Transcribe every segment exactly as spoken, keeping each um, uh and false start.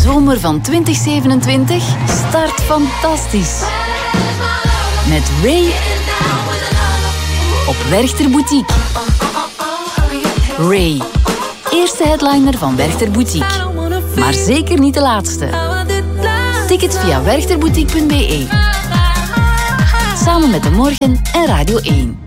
zomer van twintig zevenentwintig start fantastisch. Met Ray op Werchter Boutique. Ray, eerste headliner van Werchter Boutique. Maar zeker niet de laatste. Tickets via werchterboutique punt b e. Samen met De Morgen en Radio één.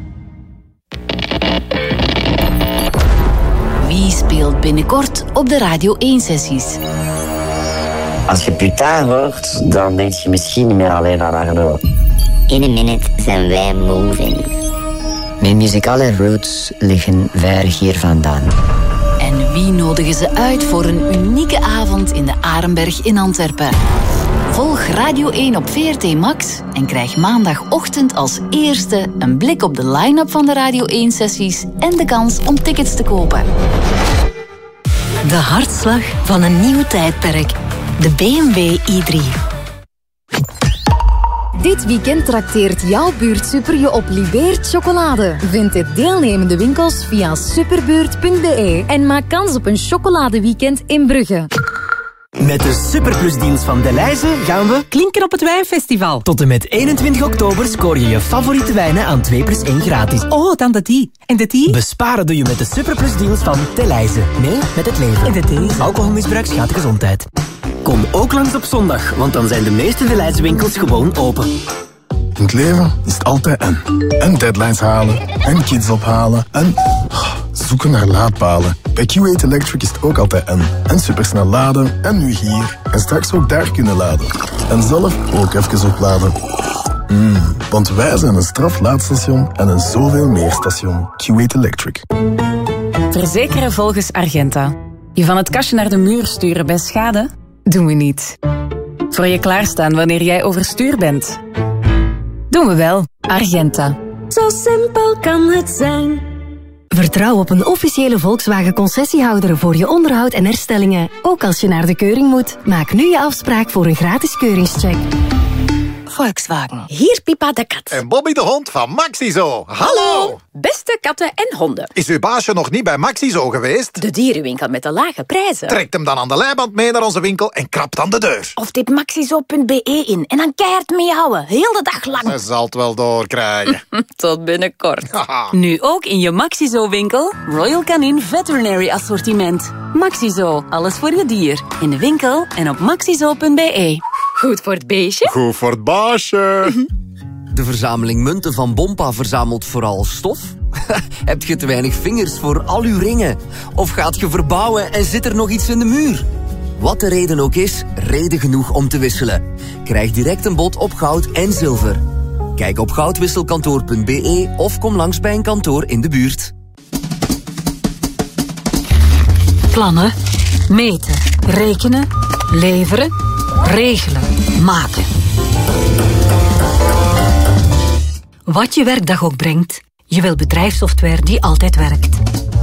Wie speelt binnenkort op de Radio één-sessies? Als je Putain hoort, dan denk je misschien niet meer alleen aan Arno. In een minute zijn wij moving. Mijn muzikale roots liggen ver hier vandaan. En wie nodigen ze uit voor een unieke avond in de Arenberg in Antwerpen? Volg Radio één op V R T Max en krijg maandagochtend als eerste een blik op de line-up van de Radio één-sessies en de kans om tickets te kopen. De hartslag van een nieuw tijdperk. De B M W i drie. Dit weekend trakteert jouw buurtsuper je op Libeert chocolade. Vind de deelnemende winkels via superbuurt punt b e en maak kans op een chocoladeweekend in Brugge. Met de Superplus-deals van Delhaize gaan we Klinken op het Wijnfestival. tot en met eenentwintig oktober scoor je je favoriete wijnen aan twee plus één gratis. Oh, dan de die. En de die? Besparen doe je met de Superplus-deals van Delhaize. Nee, met het leven. En de deze. Alcoholmisbruik schaadt de gezondheid. Kom ook langs op zondag, want dan zijn de meeste Delhaize winkels gewoon open. In het leven is het altijd en. En deadlines halen, en kids ophalen, en zoeken naar laadpalen. Bij Q acht Electric is het ook altijd en. En supersnel laden, en nu hier. En straks ook daar kunnen laden. En zelf ook even opladen. Mm, want wij zijn een straflaadstation en een zoveel meer station. Q acht Electric. Verzekeren volgens Argenta. Je van het kastje naar de muur sturen bij schade? Doen we niet. Voor je klaarstaan wanneer jij overstuur bent? Doen we wel. Argenta. Zo simpel kan het zijn. Vertrouw op een officiële Volkswagen-concessiehouder voor je onderhoud en herstellingen. Ook als je naar de keuring moet. Maak nu je afspraak voor een gratis keuringscheck. Volkswagen. Hier Pipa de kat. En Bobby de hond van Maxizo. Hallo! Beste katten en honden. Is uw baasje nog niet bij Maxizo geweest? De dierenwinkel met de lage prijzen. Trekt hem dan aan de leiband mee naar onze winkel en krapt aan de deur. Of tip maxizo punt b e in en dan keihard meehouden. Heel de dag lang. Ze zal het wel doorkrijgen. Tot binnenkort. Nu ook in je Maxizo-winkel. Royal Canin Veterinary Assortiment. Maxizo, alles voor je dier. In de winkel en op maxizo punt b e. Goed voor het beestje. Goed voor het baasje. De verzameling munten van Bompa verzamelt vooral stof? Heb je te weinig vingers voor al uw ringen? Of gaat je verbouwen en zit er nog iets in de muur? Wat de reden ook is, reden genoeg om te wisselen. Krijg direct een bod op goud en zilver. Kijk op goudwisselkantoor punt b e of kom langs bij een kantoor in de buurt. Plannen, meten, rekenen, leveren, regelen, maken. Wat je werkdag ook brengt, je wil bedrijfssoftware die altijd werkt.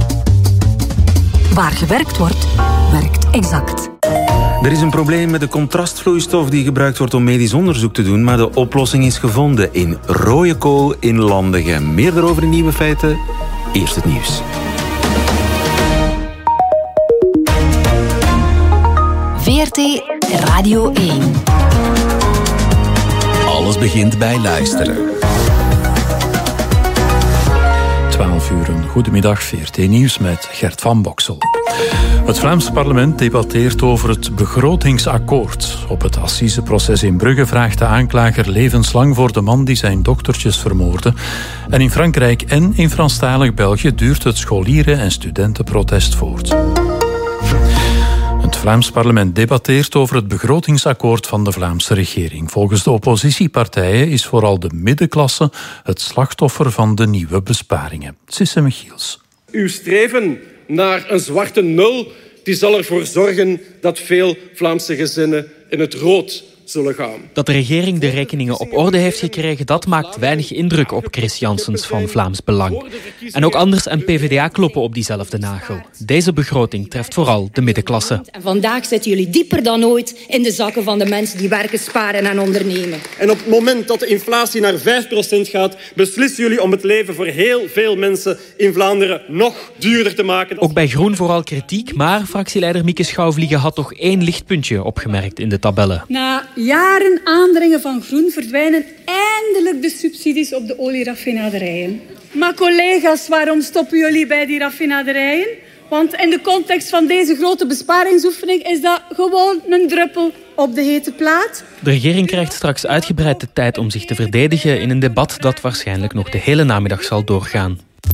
Waar gewerkt wordt, werkt Exact. Er is een probleem met de contrastvloeistof die gebruikt wordt om medisch onderzoek te doen, maar de oplossing is gevonden in rode kool in Landigen. Meer daarover in Nieuwe Feiten. Eerst het nieuws. V R T Radio één. Alles begint bij luisteren. twaalf uur, een goedemiddag, V R T Nieuws met Gert van Boksel. Het Vlaams parlement debatteert over het begrotingsakkoord. Op het assiseproces in Brugge vraagt de aanklager levenslang voor de man die zijn dochtertjes vermoordde. En in Frankrijk en in Franstalig België duurt het scholieren- en studentenprotest voort. Het Vlaams parlement debatteert over het begrotingsakkoord van de Vlaamse regering. Volgens de oppositiepartijen is vooral de middenklasse het slachtoffer van de nieuwe besparingen. Sisse Michiels. Uw streven naar een zwarte nul die zal ervoor zorgen dat veel Vlaamse gezinnen in het rood zullen gaan. Dat de regering de rekeningen op orde heeft gekregen, dat maakt weinig indruk op Chris Janssens van Vlaams Belang. En ook Anders en P V D A kloppen op diezelfde nagel. Deze begroting treft vooral de middenklasse. En vandaag zitten jullie dieper dan ooit in de zakken van de mensen die werken, sparen en ondernemen. En op het moment dat de inflatie naar vijf procent gaat, beslissen jullie om het leven voor heel veel mensen in Vlaanderen nog duurder te maken. Ook bij Groen vooral kritiek, maar fractieleider Mieke Schouwvliegen had toch één lichtpuntje opgemerkt in de tabellen. Na jaren aandringen van Groen verdwijnen eindelijk de subsidies op de olieraffinaderijen. Maar collega's, waarom stoppen jullie bij die raffinaderijen? Want in de context van deze grote besparingsoefening is dat gewoon een druppel op de hete plaat. De regering krijgt straks uitgebreid de tijd om zich te verdedigen in een debat dat waarschijnlijk nog de hele namiddag zal doorgaan.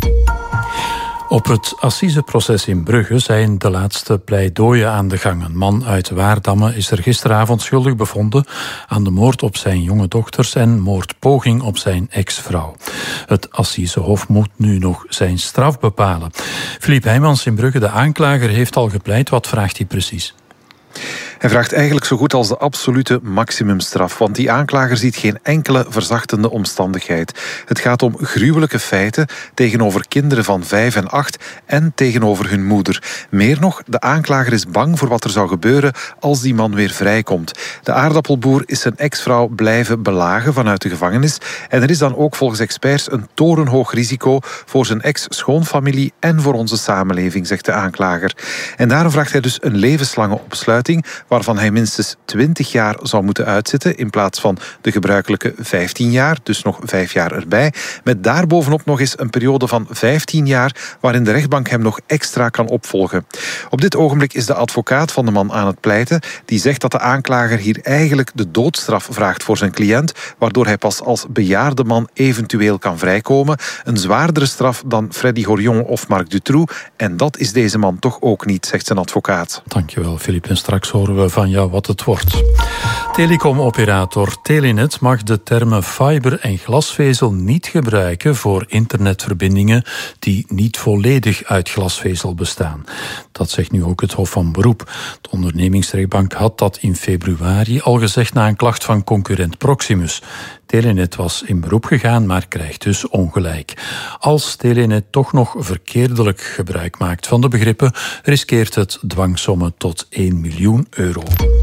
Op het assiseproces in Brugge zijn de laatste pleidooien aan de gang. Een man uit Waardamme is er gisteravond schuldig bevonden aan de moord op zijn jonge dochters en moordpoging op zijn ex-vrouw. Het assisehof moet nu nog zijn straf bepalen. Philippe Heijmans in Brugge, de aanklager, heeft al gepleit. Wat vraagt hij precies? Hij vraagt eigenlijk zo goed als de absolute maximumstraf, want die aanklager ziet geen enkele verzachtende omstandigheid. Het gaat om gruwelijke feiten tegenover kinderen van vijf en acht en tegenover hun moeder. Meer nog, de aanklager is bang voor wat er zou gebeuren als die man weer vrijkomt. De aardappelboer is zijn ex-vrouw blijven belagen vanuit de gevangenis en er is dan ook volgens experts een torenhoog risico voor zijn ex-schoonfamilie en voor onze samenleving, zegt de aanklager. En daarom vraagt hij dus een levenslange opsluiting, waarvan hij minstens twintig jaar zou moeten uitzitten in plaats van de gebruikelijke vijftien jaar, dus nog vijf jaar erbij, met daarbovenop nog eens een periode van vijftien jaar waarin de rechtbank hem nog extra kan opvolgen. Op dit ogenblik is de advocaat van de man aan het pleiten, die zegt dat de aanklager hier eigenlijk de doodstraf vraagt voor zijn cliënt, waardoor hij pas als bejaarde man eventueel kan vrijkomen. Een zwaardere straf dan Freddy Horion of Marc Dutroux, en dat is deze man toch ook niet, zegt zijn advocaat. Dankjewel, Philippe. En straks horen we van jou wat het wordt. Telecomoperator Telenet mag de termen fiber en glasvezel niet gebruiken voor internetverbindingen die niet volledig uit glasvezel bestaan. Dat zegt nu ook het Hof van Beroep. De ondernemingsrechtbank had dat in februari al gezegd na een klacht van concurrent Proximus. Telenet was in beroep gegaan, maar krijgt dus ongelijk. Als Telenet toch nog verkeerdelijk gebruik maakt van de begrippen, riskeert het dwangsommen tot één miljoen euro.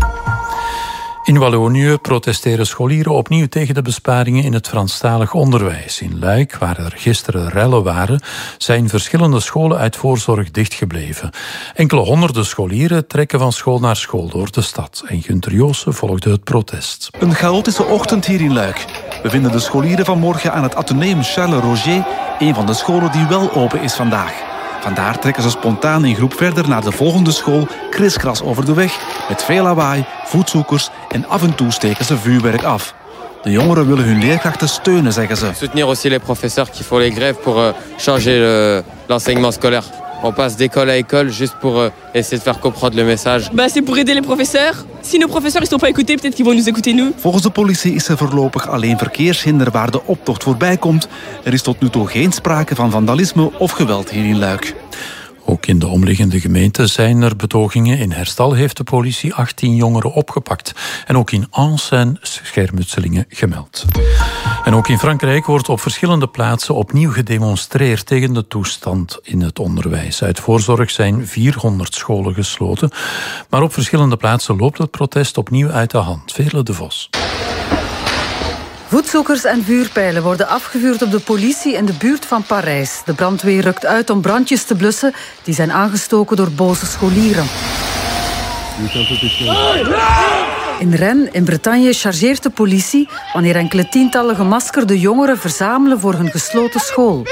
In Wallonië protesteren scholieren opnieuw tegen de besparingen in het Franstalig onderwijs. In Luik, waar er gisteren rellen waren, zijn verschillende scholen uit voorzorg dichtgebleven. Enkele honderden scholieren trekken van school naar school door de stad. En Gunther Joossen volgde het protest. Een chaotische ochtend hier in Luik. We vinden de scholieren vanmorgen aan het Atheneum Charles Roger, een van de scholen die wel open is vandaag. Vandaar trekken ze spontaan in groep verder naar de volgende school, kriskras over de weg, met veel lawaai, voetzoekers en af en toe steken ze vuurwerk af. De jongeren willen hun leerkrachten steunen, zeggen ze. Soutenir aussi les professeurs qui font les grèves pour uh, changer le, l'enseignement scolaire. On passe d'école à école juste pour euh, essayer de faire comprendre le message. Bah, c'est pour aider les professeurs. Si nos professeurs ne sont pas écoutés, peut-être qu'ils vont nous écouter nous. Volgens de politie is er voorlopig alleen verkeershinder waar de optocht voorbij komt. Er is tot nu toe geen sprake van vandalisme of geweld hier in Luik. Ook in de omliggende gemeenten zijn er betogingen. In Herstal heeft de politie achttien jongeren opgepakt. En ook in Ans zijn schermutselingen gemeld. En ook in Frankrijk wordt op verschillende plaatsen opnieuw gedemonstreerd tegen de toestand in het onderwijs. Uit voorzorg zijn vierhonderd scholen gesloten. Maar op verschillende plaatsen loopt het protest opnieuw uit de hand. Veerle de Vos. Voetzoekers en vuurpijlen worden afgevuurd op de politie in de buurt van Parijs. De brandweer rukt uit om brandjes te blussen die zijn aangestoken door boze scholieren. In Rennes, in Bretagne, chargeert de politie wanneer enkele tientallen gemaskerde jongeren verzamelen voor hun gesloten school.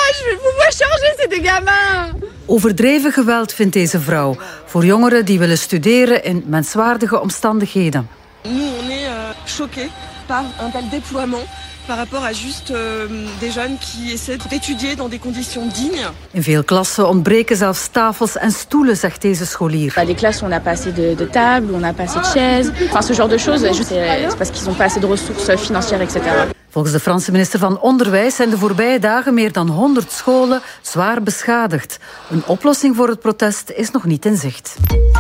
Overdreven geweld vindt deze vrouw voor jongeren die willen studeren in menswaardige omstandigheden. Nous, on est euh, choqués par un tel déploiement par rapport à juste euh, des jeunes qui essaient d'étudier dans des conditions dignes. In veel klassen ontbreken zelfs tafels en stoelen, zegt deze scholier. Dans les classes, on n'a pas assez de, de tables, on n'a pas assez de chaises. Enfin, ce genre de choses, c'est parce qu'ils n'ont pas assez de ressources financières, et cetera. Volgens de Franse minister van Onderwijs zijn de voorbije dagen meer dan honderd scholen zwaar beschadigd. Een oplossing voor het protest is nog niet in zicht.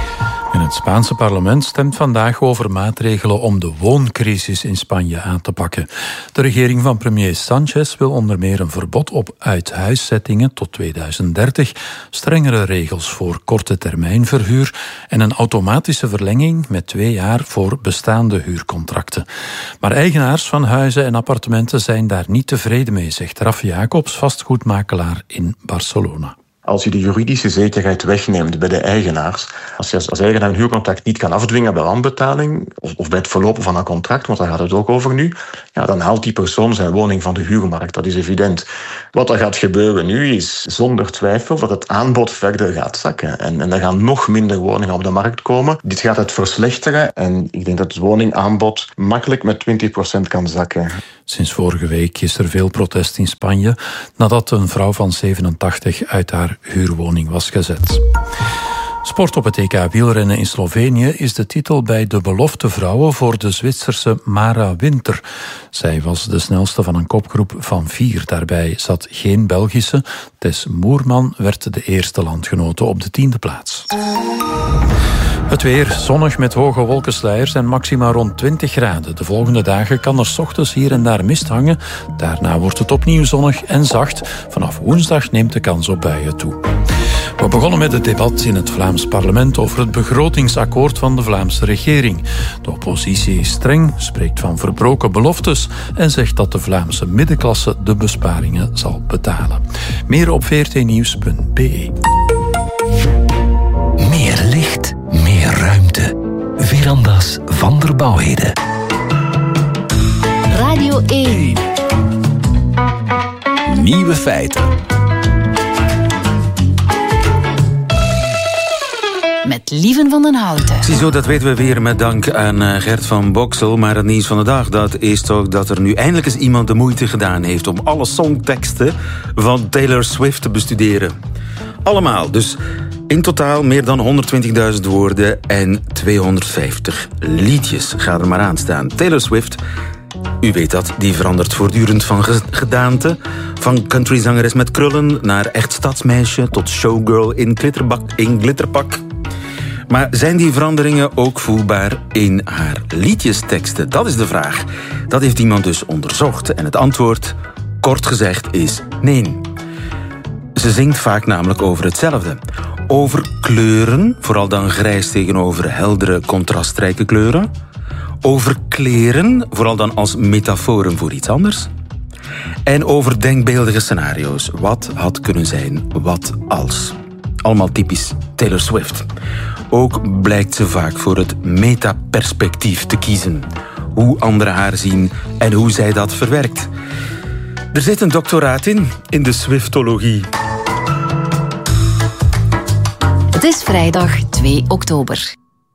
En het Spaanse parlement stemt vandaag over maatregelen om de wooncrisis in Spanje aan te pakken. De regering van premier Sánchez wil onder meer een verbod op uithuiszettingen tot tweeduizend dertig, strengere regels voor korte termijn verhuur en een automatische verlenging met twee jaar voor bestaande huurcontracten. Maar eigenaars van huizen en appartementen zijn daar niet tevreden mee, zegt Raf Jacobs, vastgoedmakelaar in Barcelona. Als je de juridische zekerheid wegneemt bij de eigenaars, als je als eigenaar een huurcontract niet kan afdwingen bij wanbetaling of, of bij het verlopen van een contract, want daar gaat het ook over nu, ja, dan haalt die persoon zijn woning van de huurmarkt. Dat is evident. Wat er gaat gebeuren nu is zonder twijfel dat het aanbod verder gaat zakken. En, en er gaan nog minder woningen op de markt komen. Dit gaat het verslechteren en ik denk dat het woningaanbod makkelijk met twintig procent kan zakken. Sinds vorige week is er veel protest in Spanje nadat een vrouw van zevenentachtig uit haar huurwoning was gezet. Sport op het E K wielrennen in Slovenië is de titel bij de belofte vrouwen voor de Zwitserse Mara Winter. Zij was de snelste van een kopgroep van vier. Daarbij zat geen Belgische. Tess Moerman werd de eerste landgenote op de tiende plaats. Het weer, zonnig met hoge wolkensluiers en maxima rond twintig graden. De volgende dagen kan er 's ochtends hier en daar mist hangen. Daarna wordt het opnieuw zonnig en zacht. Vanaf woensdag neemt de kans op buien toe. We begonnen met het debat in het Vlaams parlement over het begrotingsakkoord van de Vlaamse regering. De oppositie is streng, spreekt van verbroken beloftes en zegt dat de Vlaamse middenklasse de besparingen zal betalen. Meer op v r t nieuws punt b e. Meer licht, meer ruimte. Verandas van der Bouwheden. Radio één. Nieuwe feiten. Met Lieven van den Houten. Ziezo, dat weten we weer met dank aan uh, Gert van Boksel. Maar het nieuws van de dag, dat is toch dat er nu eindelijk eens iemand de moeite gedaan heeft om alle songteksten van Taylor Swift te bestuderen. Allemaal, dus in totaal meer dan honderdtwintigduizend woorden en tweehonderdvijftig liedjes. Ga er maar aan staan. Taylor Swift, u weet dat, die verandert voortdurend van gedaante. Van countryzangeres met krullen naar echt stadsmeisje tot showgirl in, glitterbak, in glitterpak. Maar zijn die veranderingen ook voelbaar in haar liedjesteksten? Dat is de vraag. Dat heeft iemand dus onderzocht. En het antwoord, kort gezegd, is nee. Ze zingt vaak namelijk over hetzelfde. Over kleuren, vooral dan grijs tegenover heldere, contrastrijke kleuren. Over kleren, vooral dan als metaforen voor iets anders. En over denkbeeldige scenario's. Wat had kunnen zijn, wat als. Allemaal typisch Taylor Swift. Ook blijkt ze vaak voor het metaperspectief te kiezen. Hoe anderen haar zien en hoe zij dat verwerkt. Er zit een doctoraat in, in de Swiftologie. Het is vrijdag twee oktober.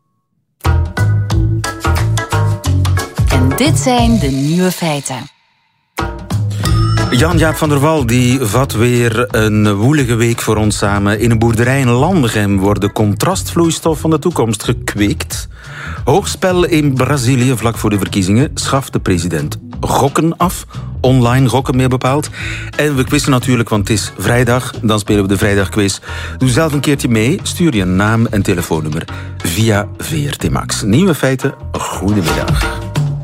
En dit zijn de nieuwe feiten. Jan-Jaap van der Wal die vat weer een woelige week voor ons samen. In een boerderij in Landegem wordt de contrastvloeistof van de toekomst gekweekt. Hoogspel in Brazilië vlak voor de verkiezingen schaft de president gokken af. Online gokken meer bepaald. En we quizzen natuurlijk, want het is vrijdag. Dan spelen we de vrijdagquiz. Doe zelf een keertje mee. Stuur je naam en telefoonnummer via V R T Max. Nieuwe feiten, goedemiddag.